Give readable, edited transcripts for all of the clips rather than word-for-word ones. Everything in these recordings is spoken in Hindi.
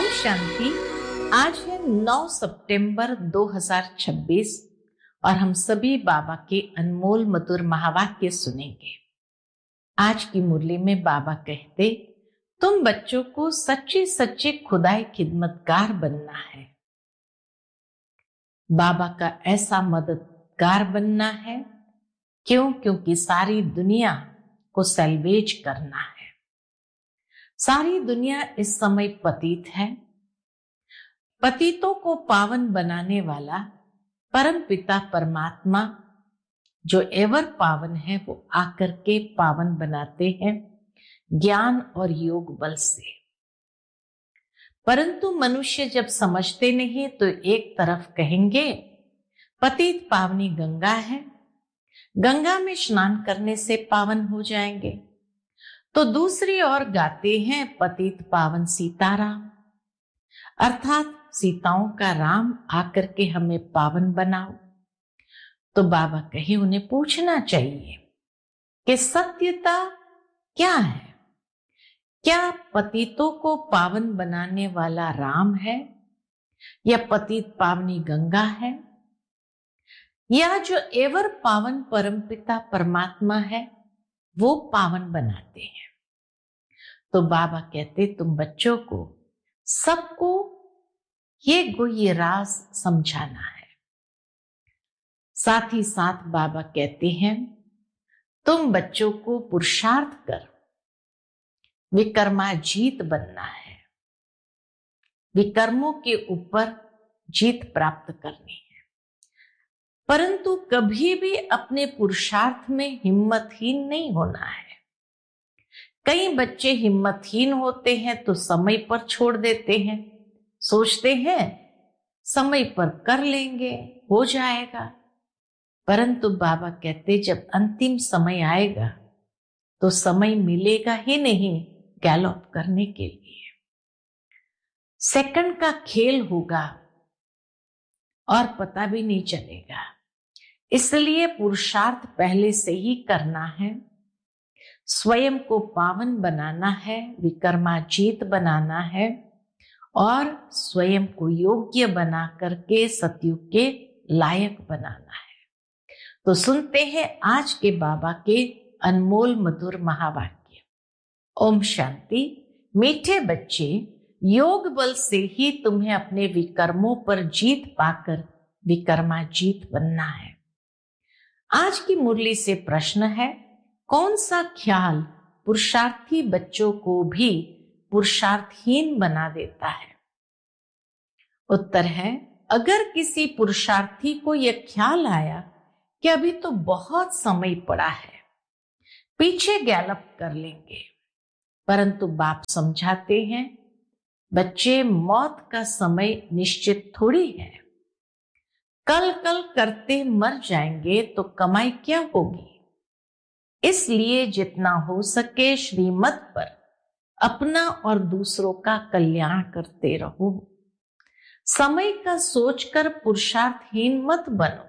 शांति। आज है 9 सितंबर 2026 और हम सभी बाबा के अनमोल मधुर महावाक्य सुनेंगे। आज की मुरली में बाबा कहते, तुम बच्चों को सच्चे सच्चे खुदाई खिदमतगार बनना है। बाबा का ऐसा मददगार बनना है। क्यों? क्योंकि सारी दुनिया को सैल्वेज करना है। सारी दुनिया इस समय पतित है। पतितों को पावन बनाने वाला परम पिता परमात्मा जो एवर पावन है वो आकर के पावन बनाते हैं ज्ञान और योग बल से। परंतु मनुष्य जब समझते नहीं तो एक तरफ कहेंगे पतित पावनी गंगा है, गंगा में स्नान करने से पावन हो जाएंगे, तो दूसरी ओर गाते हैं पतित पावन सीताराम, अर्थात सीताओं का राम आकर के हमें पावन बनाओ। तो बाबा कहे उन्हें पूछना चाहिए कि सत्यता क्या है? क्या पतितों को पावन बनाने वाला राम है, या पतित पावनी गंगा है, या जो एवर पावन परमपिता परमात्मा है वो पावन बनाते हैं? तो बाबा कहते तुम बच्चों को सबको ये गुह्य राज समझाना है। साथ ही साथ बाबा कहते हैं तुम बच्चों को पुरुषार्थ कर विकर्माजीत बनना है। विकर्मों के ऊपर जीत प्राप्त करनी है। परंतु कभी भी अपने पुरुषार्थ में हिम्मतहीन नहीं होना है। कई बच्चे हिम्मतहीन होते हैं तो समय पर छोड़ देते हैं, सोचते हैं समय पर कर लेंगे, हो जाएगा। परंतु बाबा कहते जब अंतिम समय आएगा तो समय मिलेगा ही नहीं गैलॉप करने के लिए। सेकंड का खेल होगा और पता भी नहीं चलेगा। इसलिए पुरुषार्थ पहले से ही करना है। स्वयं को पावन बनाना है, विकर्माजीत बनाना है और स्वयं को योग्य बना करके सतयुग के लायक बनाना है। तो सुनते हैं आज के बाबा के अनमोल मधुर महावाक्य। ओम शांति। मीठे बच्चे, योग बल से ही तुम्हें अपने विकर्मों पर जीत पाकर विकर्माजीत बनना है। आज की मुरली से प्रश्न है, कौन सा ख्याल पुरुषार्थी बच्चों को भी पुरुषार्थहीन बना देता है? उत्तर है, अगर किसी पुरुषार्थी को यह ख्याल आया कि अभी तो बहुत समय पड़ा है, पीछे गैलप कर लेंगे, परंतु बाप समझाते हैं बच्चे मौत का समय निश्चित थोड़ी है। कल कल करते मर जाएंगे तो कमाई क्या होगी? इसलिए जितना हो सके श्रीमत पर अपना और दूसरों का कल्याण करते रहो। समय का सोचकर पुरुषार्थहीन मत बनो।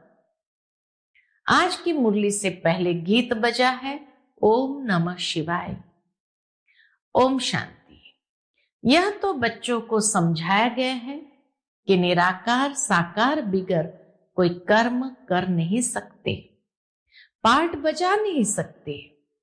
आज की मुरली से पहले गीत बजा है ओम नमः शिवाय। ओम शांति। यह तो बच्चों को समझाया गया है कि निराकार साकार बिगर कोई कर्म कर नहीं सकते, पाठ बजा नहीं सकते।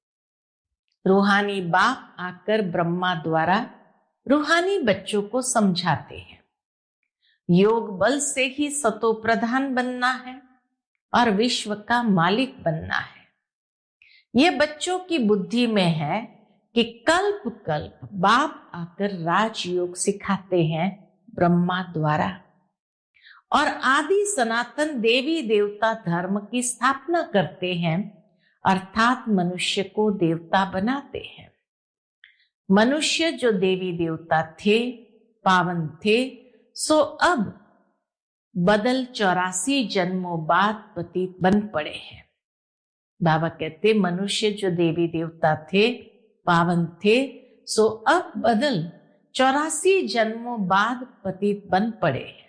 रूहानी बाप आकर ब्रह्मा द्वारा रूहानी बच्चों को समझाते हैं योग बल से ही सतो प्रधान बनना है और विश्व का मालिक बनना है। यह बच्चों की बुद्धि में है कि कल्प कल्प बाप आकर राजयोग सिखाते हैं ब्रह्मा द्वारा और आदि सनातन देवी देवता धर्म की स्थापना करते हैं, अर्थात मनुष्य को देवता बनाते हैं। मनुष्य जो देवी देवता थे, पावन थे, सो अब बदल 84 जन्मों बाद पतित बन पड़े हैं। बाबा कहते मनुष्य जो देवी देवता थे, पावन थे, सो अब बदल 84 जन्मों बाद पतित बन पड़े हैं।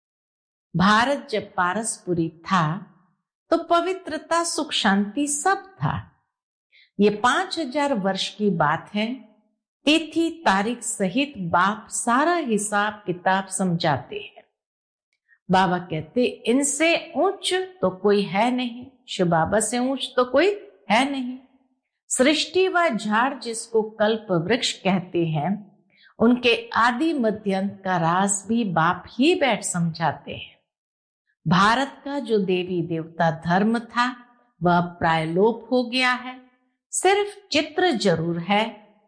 भारत जब पारसपुरी था तो पवित्रता सुख शांति सब था। ये 5000 वर्ष की बात है। तिथि तारीख सहित बाप सारा हिसाब किताब समझाते हैं। बाबा कहते इनसे ऊंच तो कोई है नहीं, शिव बाबा से ऊंच तो कोई है नहीं। सृष्टि व झाड़ जिसको कल्प वृक्ष कहते हैं, उनके आदि मध्य अंत का राज भी बाप ही बैठ समझाते हैं। भारत का जो देवी देवता धर्म था वह प्राय लोप हो गया है, सिर्फ चित्र जरूर है।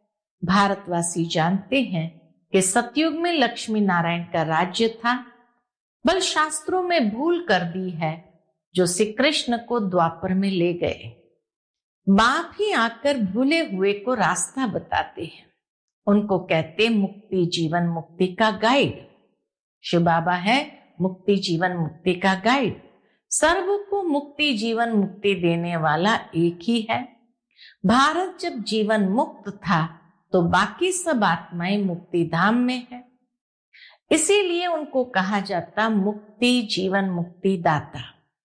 भारतवासी जानते हैं कि सतयुग में लक्ष्मी नारायण का राज्य था, बल शास्त्रों में भूल कर दी है जो श्री कृष्ण को द्वापर में ले गए। बाप ही आकर भूले हुए को रास्ता बताते हैं, उनको कहते मुक्ति जीवन मुक्ति का गाइड। शिव बाबा है मुक्ति जीवन मुक्ति का गाइड। सर्व को मुक्ति जीवन मुक्ति देने वाला एक ही है। भारत जब जीवन मुक्त था तो बाकी सब आत्माएं मुक्ति धाम में है, इसीलिए उनको कहा जाता मुक्ति जीवन मुक्ति दाता।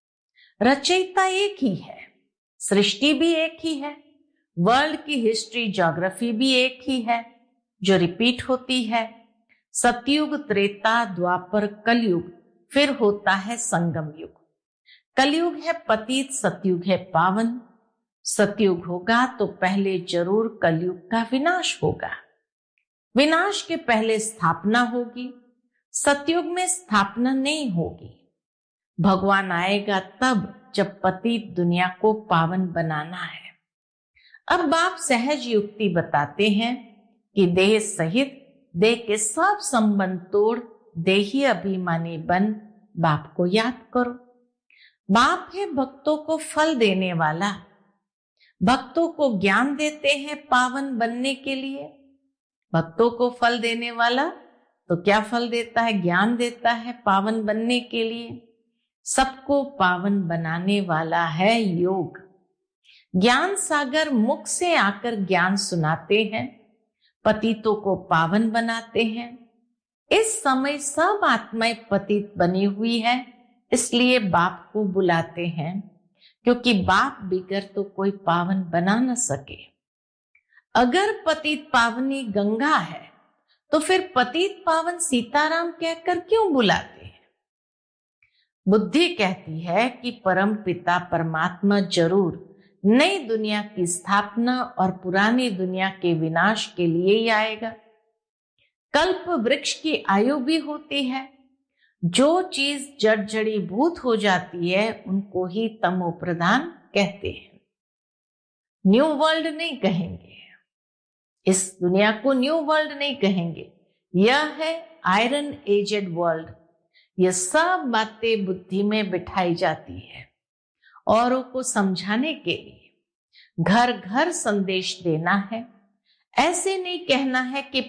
रचयिता एक ही है, सृष्टि भी एक ही है, वर्ल्ड की हिस्ट्री ज्योग्राफी भी एक ही है जो रिपीट होती है। सतयुग त्रेता द्वापर कलयुग, फिर होता है संगम युग। कलयुग है पतित, सतयुग है पावन। सतयुग होगा तो पहले जरूर कलयुग का विनाश होगा, विनाश के पहले स्थापना होगी। सतयुग में स्थापना नहीं होगी, भगवान आएगा तब जब पतित दुनिया को पावन बनाना है। अब बाप सहज युक्ति बताते हैं कि देह सहित देह के सब संबंध तोड़ देही अभिमानी बन बाप को याद करो। बाप है भक्तों को फल देने वाला, भक्तों को ज्ञान देते हैं पावन बनने के लिए। भक्तों को फल देने वाला तो क्या फल देता है? ज्ञान देता है पावन बनने के लिए। सबको पावन बनाने वाला है योग। ज्ञान सागर मुख से आकर ज्ञान सुनाते हैं, पतितों को पावन बनाते हैं। इस समय सब आत्माएं पतित बनी हुई है, इसलिए बाप को बुलाते हैं, क्योंकि बाप बिगर तो कोई पावन बना न सके। अगर पतित पावनी गंगा है तो फिर पतित पावन सीताराम कहकर क्यों बुलाते हैं? बुद्धि कहती है कि परम पिता परमात्मा जरूर नई दुनिया की स्थापना और पुरानी दुनिया के विनाश के लिए ही आएगा। कल्प वृक्ष की आयु भी होती है। जो चीज जड़ जड़ीभूत हो जाती है उनको ही तमो प्रधान कहते हैं। न्यू वर्ल्ड नहीं कहेंगे, इस दुनिया को न्यू वर्ल्ड नहीं कहेंगे, यह है आयरन एजेड वर्ल्ड। यह सब बातें बुद्धि में बिठाई जाती है औरों को समझाने के लिए, घर घर संदेश देना है। ऐसे नहीं कहना है कि